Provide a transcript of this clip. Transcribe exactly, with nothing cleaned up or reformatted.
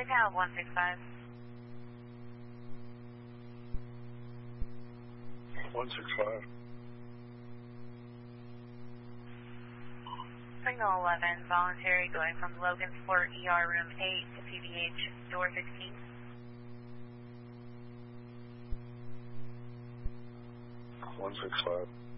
Cal one six five. one six five. Signal eleven, voluntary going from Logansport E R room eight to P V H door fifteen. one six five.